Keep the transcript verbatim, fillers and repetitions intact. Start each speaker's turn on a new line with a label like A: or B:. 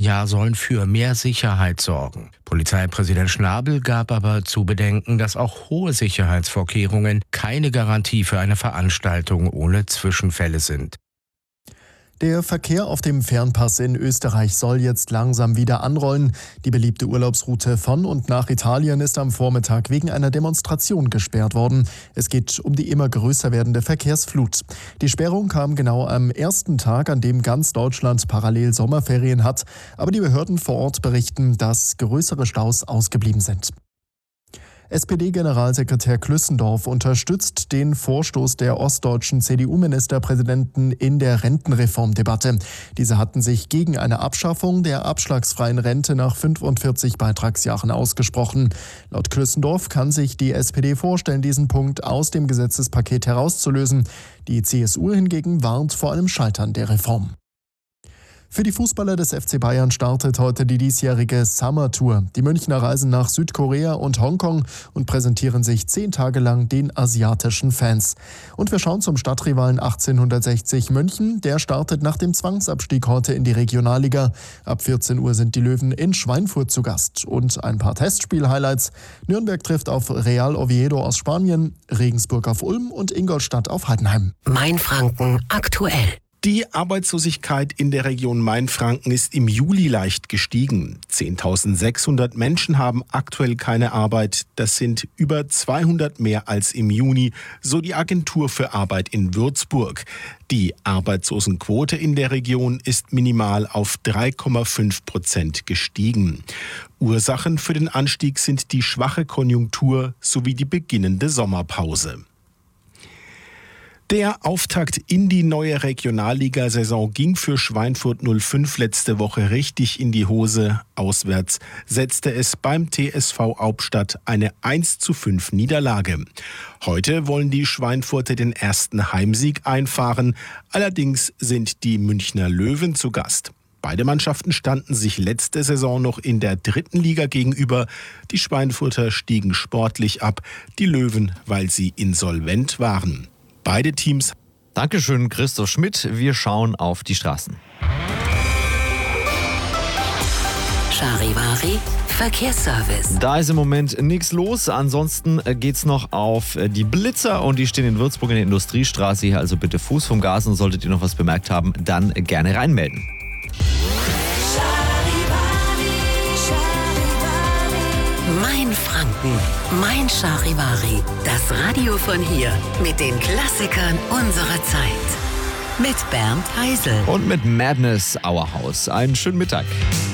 A: Jahr sollen für mehr Sicherheit sorgen. Polizeipräsident Schnabel gab aber zu bedenken, dass auch hohe Sicherheitsvorkehrungen keine Garantie für eine Veranstaltung ohne Zwischenfälle sind.
B: Der Verkehr auf dem Fernpass in Österreich soll jetzt langsam wieder anrollen. Die beliebte Urlaubsroute von und nach Italien ist am Vormittag wegen einer Demonstration gesperrt worden. Es geht um die immer größer werdende Verkehrsflut. Die Sperrung kam genau am ersten Tag, an dem ganz Deutschland parallel Sommerferien hat. Aber die Behörden vor Ort berichten, dass größere Staus ausgeblieben sind. S P D-Generalsekretär Klüssendorf unterstützt den Vorstoß der ostdeutschen C D U-Ministerpräsidenten in der Rentenreformdebatte. Diese hatten sich gegen eine Abschaffung der abschlagsfreien Rente nach fünfundvierzig Beitragsjahren ausgesprochen. Laut Klüssendorf kann sich die S P D vorstellen, diesen Punkt aus dem Gesetzespaket herauszulösen. Die C S U hingegen warnt vor einem Scheitern der Reform. Für die Fußballer des F C Bayern startet heute die diesjährige Summer Tour. Die Münchner reisen nach Südkorea und Hongkong und präsentieren sich zehn Tage lang den asiatischen Fans. Und wir schauen zum Stadtrivalen achtzehnhundertsechzig München. Der startet nach dem Zwangsabstieg heute in die Regionalliga. Ab vierzehn Uhr sind die Löwen in Schweinfurt zu Gast. Und ein paar Testspiel-Highlights. Nürnberg trifft auf Real Oviedo aus Spanien, Regensburg auf Ulm und Ingolstadt auf Heidenheim.
C: Mainfranken aktuell.
D: Die Arbeitslosigkeit in der Region Mainfranken ist im Juli leicht gestiegen. zehntausendsechshundert Menschen haben aktuell keine Arbeit. Das sind über zweihundert mehr als im Juni, so die Agentur für Arbeit in Würzburg. Die Arbeitslosenquote in der Region ist minimal auf drei Komma fünf Prozent gestiegen. Ursachen für den Anstieg sind die schwache Konjunktur sowie die beginnende Sommerpause. Der Auftakt in die neue Regionalligasaison ging für Schweinfurt null fünf letzte Woche richtig in die Hose. Auswärts setzte es beim T S V Hauptstadt eine eins zu fünf Niederlage. Heute wollen die Schweinfurter den ersten Heimsieg einfahren. Allerdings sind die Münchner Löwen zu Gast. Beide Mannschaften standen sich letzte Saison noch in der dritten Liga gegenüber. Die Schweinfurter stiegen sportlich ab, die Löwen, weil sie insolvent waren. Beide Teams.
E: Dankeschön, Christoph Schmidt. Wir schauen auf die Straßen.
C: Charivari Verkehrsservice.
E: Da ist im Moment nichts los. Ansonsten geht's noch auf die Blitzer und die stehen in Würzburg in der Industriestraße. Hier also bitte Fuß vom Gas und solltet ihr noch was bemerkt haben, dann gerne reinmelden.
C: Mainfranken, Mein Charivari. Das Radio von hier mit den Klassikern unserer Zeit. Mit Bernd Heisel.
E: Und mit Madness Our House. Einen schönen Mittag.